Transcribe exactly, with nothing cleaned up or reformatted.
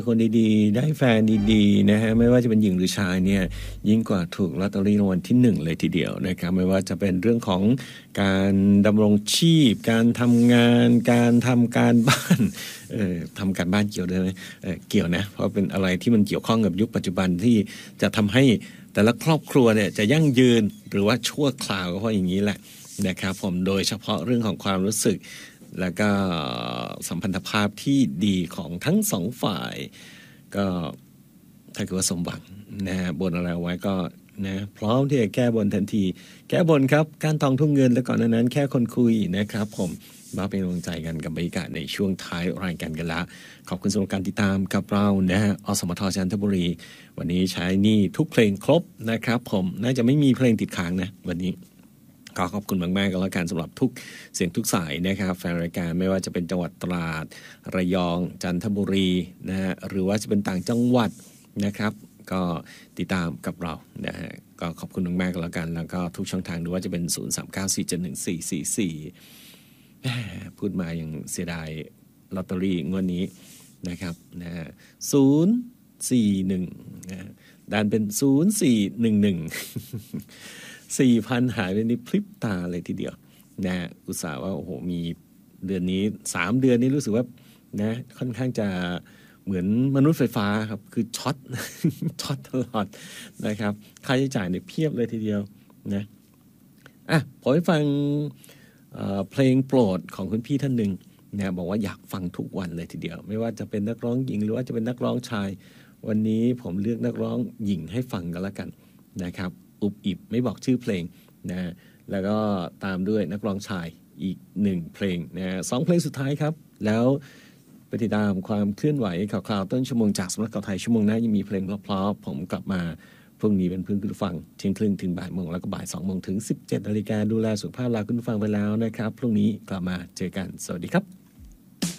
คนดีๆได้แฟนดีๆนะฮะไม่ว่าจะเป็นหญิงหรือชายเนี่ยยิ่งกว่าถูกลอตเตอรี่รางวัลที่หนึ่งเลยทีเดียวนะครับไม่ว่าจะเป็นเรื่องของการดำรงชีพการทำงานการทำการบ้านเอ่อทำการบ้านเกี่ยวด้วยไหมเอ่อเกี่ยวนะเพราะเป็นอะไรที่มันเกี่ยวข้องกับยุคปัจจุบันที่จะทำให้แต่ละครอบครัวเนี่ยจะยั่งยืนหรือว่าชั่วคราวก็เพราะอย่างนี้แหละนะครับผมโดยเฉพาะเรื่องของความรู้สึกแล้วก็สัมพันธภาพที่ดีของทั้งสองฝ่ายก็ถ้าเกิดว่าสมหวังนะฮะบนอะไรไว้ก็นะพร้อมที่จะแก้บนทันทีแก้บนครับการทองทุ่งเงินแล้วก่อนหน้านั้นแค่คนคุยนะครับผมมาเป็นกำลังใจกันกับบรรยากาศในช่วงท้ายรายการกันละขอบคุณสำหรับการติดตามกับเรานะฮะอสมทจันทบุรีวันนี้ใช้นี่ทุกเพลงครบนะครับผมน่าจะไม่มีเพลงติดค้างนะวันนี้ก็ขอบคุณมากๆก็แล้วกันสำหรับทุกเสียงทุกสายนะครับแฟนรายการไม่ว่าจะเป็นจังหวัดตราดระยองจันทบุรีนะฮะหรือว่าจะเป็นต่างจังหวัดนะครับก็ติดตามกับเรานะฮะก็ขอบคุณมากๆก็แล้วกันแล้วก็ทุกช่องทางหรือว่าจะเป็นศูนย์ สาม เก้า สี่ เจ็ด หนึ่ง สี่ สี่ สี่พูดมาอย่างเสียดายลอตเตอรี่งวดนี้นะครับนะฮะศูนย์ สี่ หนึ่งนะดันเป็นศูนย์ สี่ หนึ่ง หนึ่งสี่พัน หายไปในพริบตาเลยทีเดียวนะอุตส่าห์ว่าโอ้โหมีเดือนนี้สามเดือนนี้รู้สึกว่านะค่อนข้างจะเหมือนมนุษย์ไฟฟ้าครับคือช็อต ช็อตตลอดนะครับค่าใช้จ่ายเนี่ยเพียบเลยทีเดียวนะอ่ะผมไปฟัง เอ่อเพลงโปรดของคุณพี่ท่านหนึ่งนะบอกว่าอยากฟังทุกวันเลยทีเดียวไม่ว่าจะเป็นนักร้องหญิงหรือว่าจะเป็นนักร้องชายวันนี้ผมเลือกนักร้องหญิงให้ฟังกันแล้วกันนะครับอุบอิบไม่บอกชื่อเพลงนะแล้วก็ตามด้วยนักร้องชายอีกหนึ่งเพลงนะสองเพลงสุดท้ายครับแล้วไปติดตามความเคลื่อนไหวข่าวคราวต้นชั่วโมงจากสำนักข่าวไทยชั่วโมงหน้ายังมีเพลงเพราะๆผมกลับมาพรุ่งนี้เป็นเพื่อนคุณผู้ฟังเที่ยงครึ่งถึงบ่ายโมงแล้วก็บ่ายสองโมงถึงสิบเจ็ดนาฬิกาดูแลสุขภาพลาคุณผู้ฟังไปแล้วนะครับพรุ่งนี้กลับมาเจอกันสวัสดีครับ